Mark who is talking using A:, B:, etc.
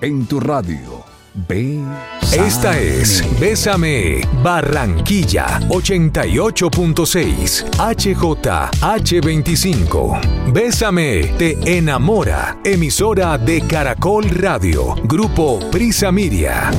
A: en tu radio.
B: Esta es Bésame Barranquilla 88.6 HJH25. Bésame te enamora. Emisora de Caracol Radio. Grupo Prisa Miria.